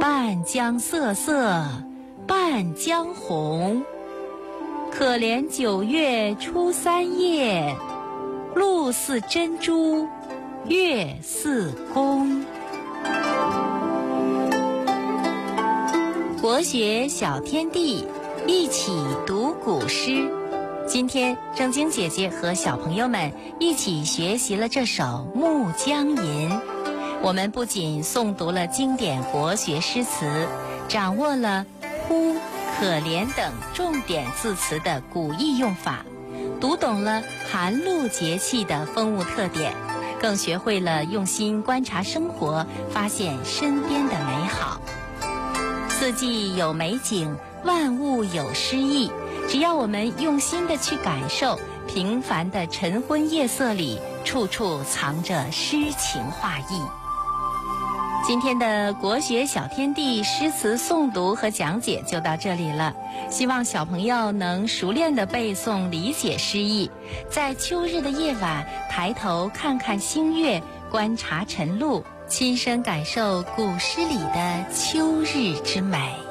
半江瑟瑟半江红，可怜9月初3夜，露似珍珠月似弓。国学小天地，一起读古诗。今天正经姐姐和小朋友们一起学习了这首《暮江吟》，我们不仅诵读了经典国学诗词，掌握了呼、可怜等重点字词的古义用法，读懂了寒露节气的风物特点，更学会了用心观察生活，发现身边的美好。四季有美景，万物有诗意，只要我们用心地去感受，平凡的晨昏夜色里处处藏着诗情画意。今天的国学小天地诗词诵读和讲解就到这里了，希望小朋友能熟练地背诵理解诗意，在秋日的夜晚抬头看看星月，观察晨露，亲身感受古诗里的秋日之美。